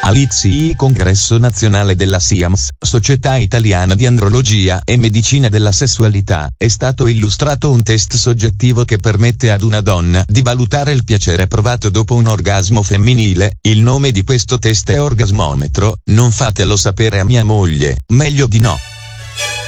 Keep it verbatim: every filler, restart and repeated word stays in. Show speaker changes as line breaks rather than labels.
All'I T S I Congresso Nazionale della SIAMS, Società Italiana di Andrologia e Medicina della Sessualità, è stato illustrato un test soggettivo che permette ad una donna di valutare il piacere provato dopo un orgasmo femminile. Il nome di questo test è Orgasmometro. Non fatelo sapere a mia moglie, meglio di no.